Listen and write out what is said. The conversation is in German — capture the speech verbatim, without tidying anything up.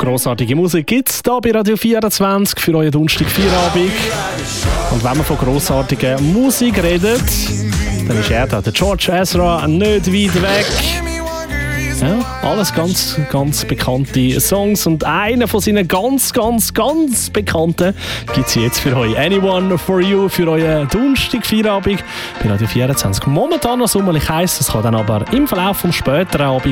Grossartige Musik gibt es hier bei Radio vierundzwanzig für euren Donnerstag-Feierabend. Und wenn wir von grossartiger Musik reden, dann ist er da, der George Ezra, nicht weit weg. Ja, alles ganz, ganz bekannte Songs und einer von seinen ganz, ganz, ganz bekannten gibt es jetzt für euch. Anyone for You für euren Donnerstag-Feierabend bei Radio vierundzwanzig. Momentan noch sommerlich heiß, das kann dann aber im Verlauf vom späteren Abend